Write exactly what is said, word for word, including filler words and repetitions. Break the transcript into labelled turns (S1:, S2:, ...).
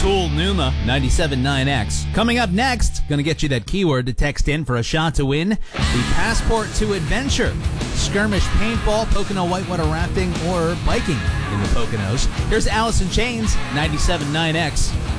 S1: Cool Numa, ninety-seven point nine X. Coming up next, gonna get you that keyword to text in for a shot to win the Passport to Adventure. Skirmish paintball, Pocono whitewater rafting, or biking in the Poconos. Here's Alice in Chains, ninety-seven point nine X.